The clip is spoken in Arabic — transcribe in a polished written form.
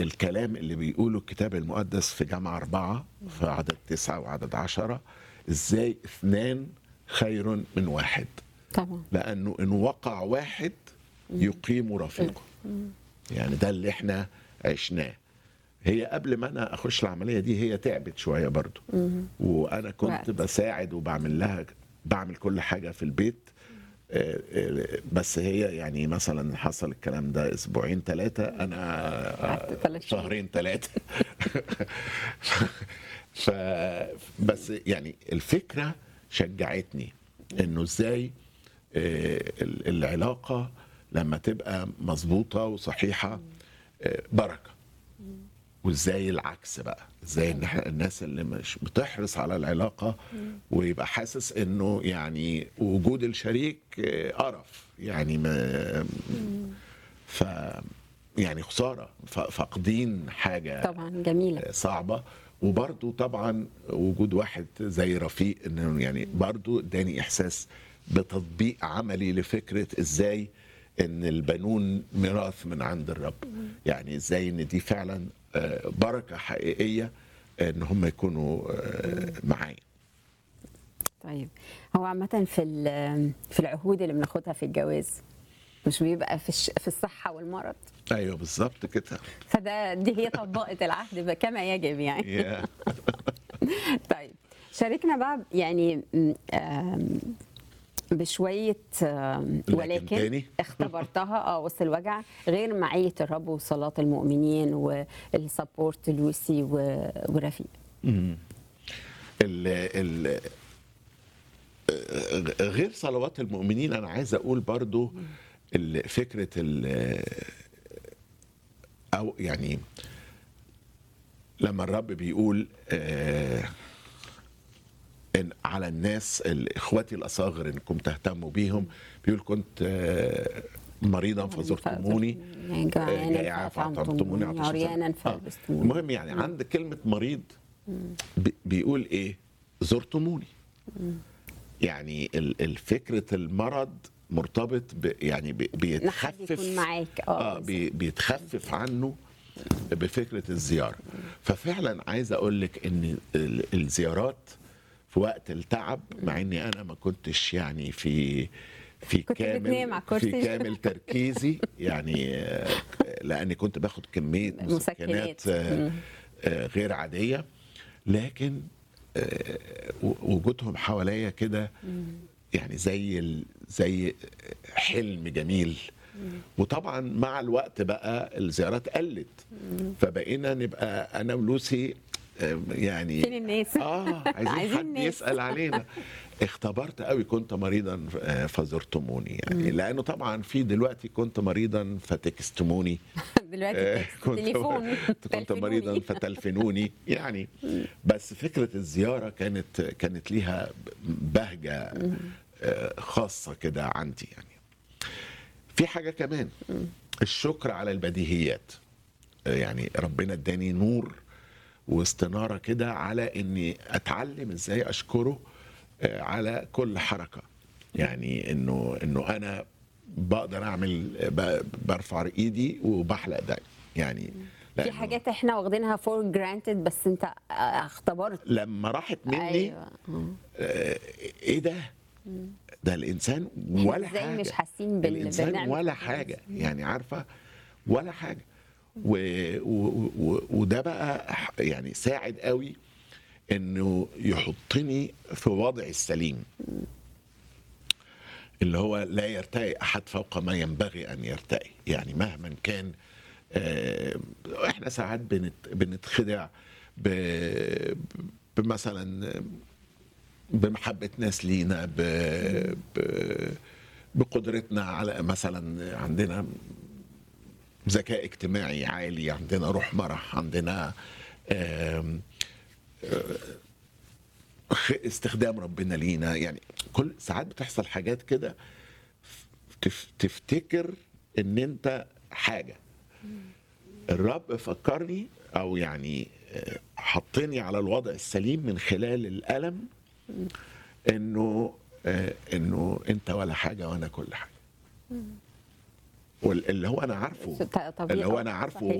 الكلام اللي بيقوله الكتاب المقدس في جامعة 4 في عدد 9 وعدد 10، ازاي 2 خير من 1، طبعا. لأنه إن وقع واحد يقيم رفيقه. يعني ده اللي احنا عشناه. هي قبل ما انا اخش العمليه دي هي تعبت شويه برضو، وانا كنت وقت. بساعد بعمل كل حاجه في البيت. بس هي يعني مثلا حصل الكلام ده 2 3 اسبوع، انا قعدت 3 شهور. 2 3 ف بس يعني الفكره شجعتني انه ازاي العلاقه لما تبقى مظبوطه وصحيحه بركه. وازاي العكس بقى، ازاي ان احنا الناس اللي مش بتحرص على العلاقه ويبقى حاسس انه يعني وجود الشريك قرف، يعني ما ف يعني خساره، فاقدين حاجه طبعا جميله. صعبه. وبرضو طبعا وجود واحد زي رفيق انه يعني برضو اداني احساس بتطبيق عملي لفكره ازاي ان البنون ميراث من عند الرب. يعني ازاي ان دي فعلا بركه حقيقيه ان هم يكونوا معايا. طيب، هو عامه في العهود اللي بناخدها في الجواز مش بيبقى في الصحه والمرض؟ ايوه بالظبط كده. دي هي طبقت العهد كما يجب يعني. Yeah. طيب، شاركنا بقى يعني بشويه ولكن تاني اختبرتها وسط الوجع غير معيه الرب وصلاه المؤمنين والسبورت لوسي ورفيق. ال غير صلوات المؤمنين انا عايز اقول برضو فكره او يعني لما الرب بيقول إن على الناس اخواتي الاصاغر انكم تهتموا بيهم، بيقول كنت مريضا فزرتموني، جائعا فاطعمتموني، عريانا فلبستموني. المهم يعني عند كلمه مريض بيقول ايه؟ زرتموني. يعني الفكره المرض مرتبط يعني بيتخفف يكون معاك بيتخفف عنه بفكره الزياره. ففعلا عايز اقول لك ان الزيارات في وقت التعب، مع اني انا ما كنتش يعني في كامل تركيزي يعني لاني كنت باخد كميه مسكنات غير عاديه، لكن وجودهم حواليا كده يعني زي حلم جميل. وطبعا مع الوقت بقى الزيارات قلت، فبقينا نبقى انا ولوسي يعني فين الناس؟ عايزين حد يسأل علينا. اختبرت قوي كنت مريضا فزرتموني، يعني لانه طبعا في دلوقتي كنت مريضا فتكستموني، دلوقتي تليفون كنت مريضا فتلفنوني يعني. بس فكرة الزيارة كانت ليها بهجة خاصة كده عندي. يعني في حاجة كمان، الشكر على البديهيات. يعني ربنا اداني نور واستنارة كده على اني اتعلم ازاي اشكره على كل حركة. يعني انه انا بقدر اعمل برفع ايدي وبحلق دقني يعني. في حاجات احنا واخدينها فور جرانتد، بس انت اختبرت لما راحت مني. أيوة. ايه ده الانسان ولا ازاي حاجه، مش حاسين الانسان ولا حاجه، يعني عارفه ولا حاجه. وده بقى يعني ساعد قوي انه يحطني في وضعي السليم، اللي هو لا يرتقي احد فوق ما ينبغي ان يرتقي. يعني مهما كان احنا ساعات بنتخدع بمثلا بمحبة ناس لينا، بقدرتنا على مثلا عندنا ذكاء اجتماعي عالي، عندنا روح مرح، عندنا استخدام ربنا لينا. يعني كل ساعات بتحصل حاجات كده تفتكر ان انت حاجة. الرب فكرني او يعني حطني على الوضع السليم من خلال الألم، انه انت ولا حاجة وانا كل حاجة. واللي هو انا عارفه، اللي هو انا عارفه